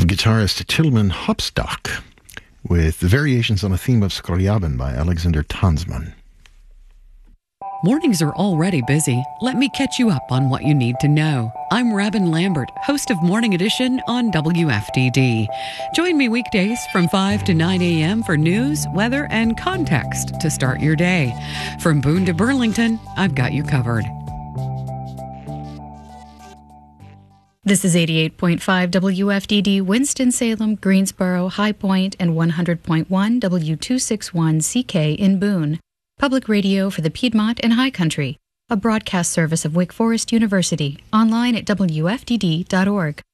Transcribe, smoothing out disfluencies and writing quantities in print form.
guitarist Tilman Hopstock with the variations on a theme of Skorjabin by Alexander Tansman. Mornings are already busy. Let me catch you up on what you need to know. I'm Robin Lambert, host of Morning Edition on WFDD. Join me weekdays from 5 to 9 a.m. for news, weather, and context to start your day. From Boone to Burlington, I've got you covered. This is 88.5 WFDD, Winston-Salem, Greensboro, High Point, and 100.1 W261CK in Boone. Public radio for the Piedmont and High Country, a broadcast service of Wake Forest University, online at WFDD.org.